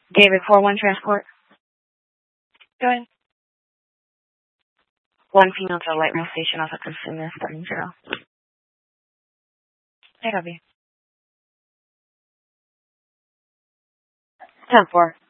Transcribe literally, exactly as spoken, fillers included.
David four one transport. Go ahead. One female to a light rail station off of Consumer seven zero. I copy. Ten four.